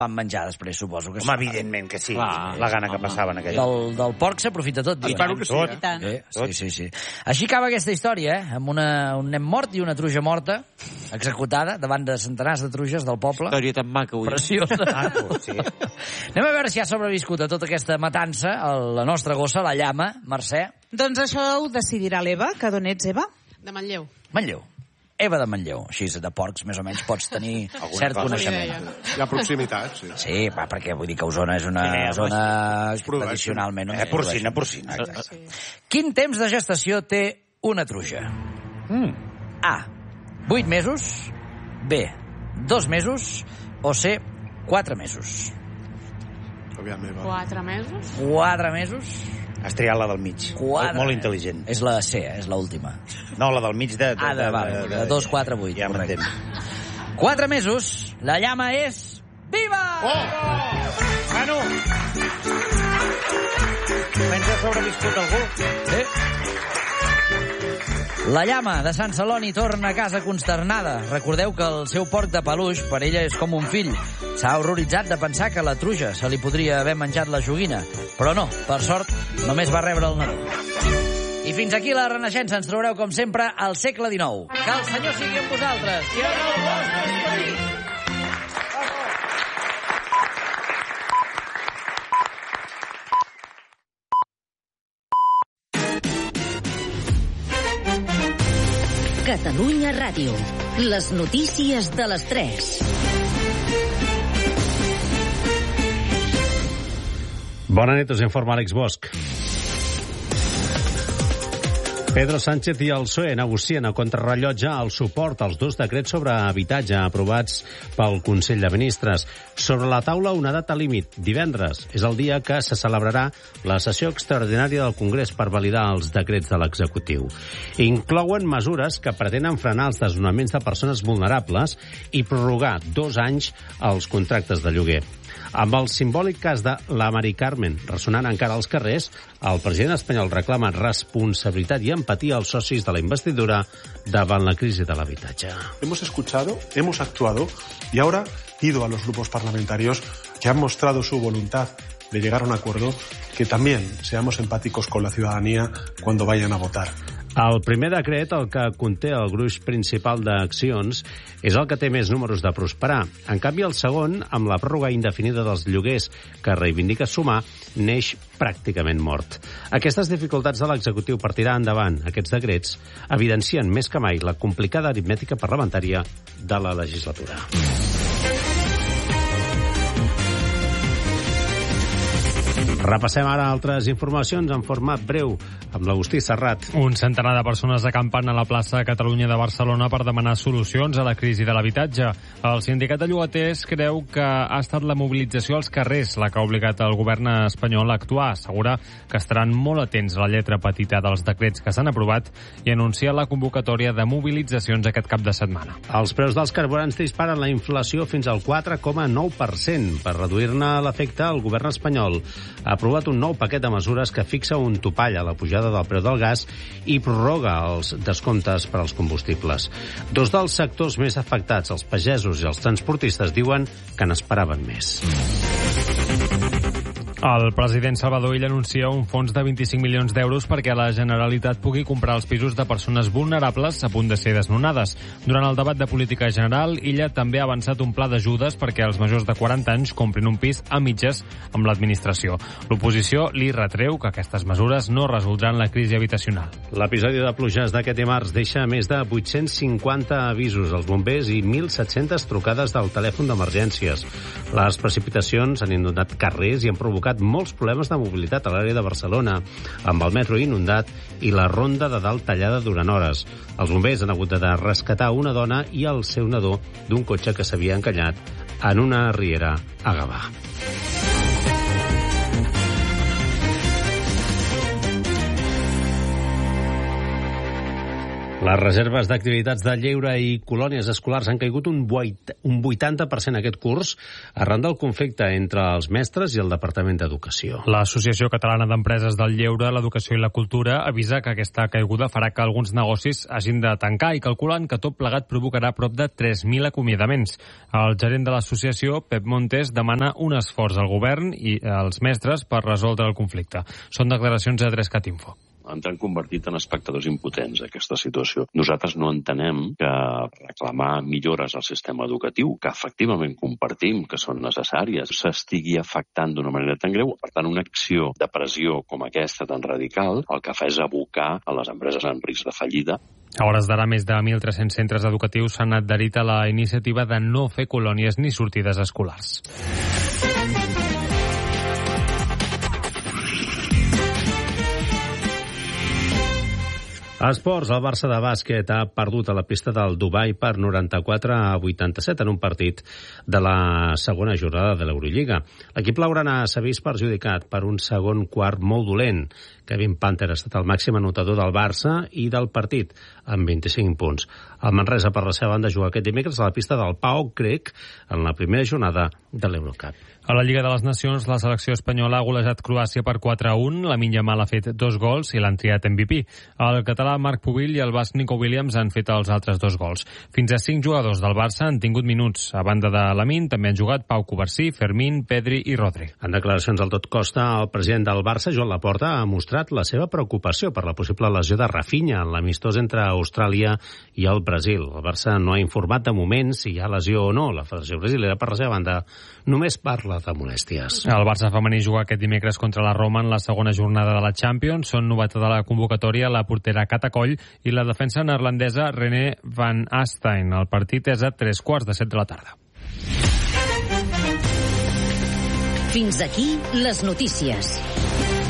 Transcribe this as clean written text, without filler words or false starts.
van menjar després, suposo que sí. Home, evidentment que sí. La gana que passava en aquell. Del porc s'aprofita tot. Espero que sí. Sí. Així acaba aquesta història, amb un nen mort i una truja morta, executada davant de centenars de truges del poble. Història tan maca, avui. Preciosa. Sí. Anem a veure si ha sobreviscut a tota aquesta matança la nostra gossa, la llama, Mercè. Doncs això ho decidirà l'Eva, que d'on ets, Eva? De Manlleu. Manlleu. Eva de Manlleu. Així, de porcs, més o menys, pots tenir cert coneixement. Hi ha proximitat, sí. Sí, perquè vull dir que Osona és una zona tradicionalment... Porcina. Quin temps de gestació té una truja? A. 8 mesos. B. 2 mesos. O C. 4 mesos. Aviam, Eva. 4 mesos. 4 mesos. Has triat la del mig. Molt intel·ligent. És la C, és l'última. No, la del mig de 2, 4, 8. Ja m'entén. 4 mesos. La llama és... Viva! Manu! Menys ha sobreviscut algú? Sí. La llama de Sant Celoni torna a casa consternada. Recordeu que el seu porc de peluix per ella és com un fill. S'ha horroritzat de pensar que la truja se li podria haver menjat la joguina. Però no, per sort, només va rebre el nadó. I fins aquí la Renaixença. Ens trobareu, com sempre, al segle XIX. Que el Senyor sigui amb vosaltres. I en el vostre esperit. Catalunya Ràdio. Les notícies de les 3. Bona nit, us informa Àlex Bosch. Pedro Sánchez i el PSOE negocien a contrarrellotge el suport als 2 decrets sobre habitatge aprovats pel Consell de Ministres. Sobre la taula, una data límit. Divendres és el dia que se celebrarà la sessió extraordinària del Congrés per validar els decrets de l'executiu. Inclouen mesures que pretenen frenar els desnonaments de persones vulnerables i prorrogar 2 anys els contractes de lloguer. Amb el simbòlic cas de la Mari Carmen ressonant encara als carrers, el president espanyol reclama responsabilitat i empatia als socis de la investidura davant la crisi de l'habitatge. Hemos escuchado, hemos actuado y ahora pido a los grupos parlamentarios que han mostrado su voluntad de llegar a un acuerdo que también seamos empáticos con la ciudadanía cuando vayan a votar. El primer decret, el que conté el gruix principal d'accions, és el que té més números de prosperar. En canvi, el segon, amb la pròrroga indefinida dels lloguers que reivindica Sumar, neix pràcticament mort. Aquestes dificultats de l'executiu per tirar endavant aquests decrets evidencien més que mai la complicada aritmètica parlamentària de la legislatura. Repassem ara altres informacions en format breu amb l'Agustí Serrat. Un centenar de persones acampen a la plaça Catalunya de Barcelona per demanar solucions a la crisi de l'habitatge. El sindicat de llogaters creu que ha estat la mobilització als carrers la que ha obligat el govern espanyol a actuar. Assegura que estaran molt atents a la lletra petita dels decrets que s'han aprovat i anuncia la convocatòria de mobilitzacions aquest cap de setmana. Els preus dels carburants disparen la inflació fins al 4,9%. Per reduir-ne l'efecte, el govern espanyol ha aprovat un nou paquet de mesures que fixa un topall a la pujada del preu del gas i prorroga els descomptes per als combustibles. 2 dels sectors més afectats, els pagesos i els transportistes, diuen que n'esperaven més. El president Salvador Illa anuncia un fons de 25 milions d'euros perquè la Generalitat pugui comprar els pisos de persones vulnerables a punt de ser desnonades. Durant el debat de política general, Illa també ha avançat un pla d'ajudes perquè els majors de 40 anys comprin un pis a mitges amb l'administració. L'oposició li retreu que aquestes mesures no resoldran la crisi habitacional. L'episodi de pluges d'aquest dimarts deixa més de 850 avisos als bombers i 1.700 trucades del telèfon d'emergències. Les precipitacions han inundat carrers i han provocat molts problemes de mobilitat a l'àrea de Barcelona, amb el metro inundat i la ronda de dalt tallada durant hores. Els bombers han hagut de rescatar una dona i el seu nadó d'un cotxe que s'havia encallat en una riera a Gavà. Les reserves d'activitats de lleure i colònies escolars han caigut un 80% aquest curs arran del conflicte entre els mestres i el Departament d'Educació. L'Associació Catalana d'Empreses del Lleure, l'Educació i la Cultura avisa que aquesta caiguda farà que alguns negocis hagin de tancar i calculen que tot plegat provocarà prop de 3.000 acomiadaments. El gerent de l'associació, Pep Montes, demana un esforç al govern i als mestres per resoldre el conflicte. Són declaracions a 3CAT-Info. Ens han convertit en espectadors impotents, aquesta situació. Nosaltres no entenem que reclamar millores al sistema educatiu, que efectivament compartim que són necessàries, s'estigui afectant d'una manera tan greu. Per tant, una acció de pressió com aquesta tan radical, el que fa és abocar a les empreses en risc de fallida. A hores d'ara, més de 1.300 centres educatius s'han adherit a la iniciativa de no fer colònies ni sortides escolars. Esports, el Barça de bàsquet ha perdut a la pista del Dubai per 94-87 en un partit de la segona jornada de l'Eurolliga. L'equip blaugrana s'ha vist perjudicat per un segon quart molt dolent. Kevin Panther ha estat el màxim anotador del Barça i del partit, amb 25 punts. El Manresa, per la seva banda, juga aquest dimecres a la pista del PAOK grec en la primera jornada de l'Eurocup. A la Lliga de les Nacions, la selecció espanyola ha golejat Croàcia per 4-1. Lamine Yamal ha fet 2 gols i l'han triat MVP. El català Marc Pubill i el basc Nico Williams han fet els altres 2 gols. Fins a 5 jugadors del Barça han tingut minuts. A banda de Lamine, també han jugat Pau Covarsí, Fermín, Pedri i Rodri. En declaracions al Tot Costa, el president del Barça, Joan Laporta, ha mostrat la seva preocupació per la possible lesió de Rafinha en l'amistós entre Austràlia i el Brasil. El Barça no ha informat de moment si hi ha lesió o no. La Federació Brasilera, per la seva banda, només parla de molèsties. El Barça femení juga aquest dimecres contra la Roma en la segona jornada de la Champions. Són novetat de la convocatòria la portera Cata Coll i la defensa neerlandesa René van Astein. El partit és a 15:45 de la tarda. Fins aquí les notícies.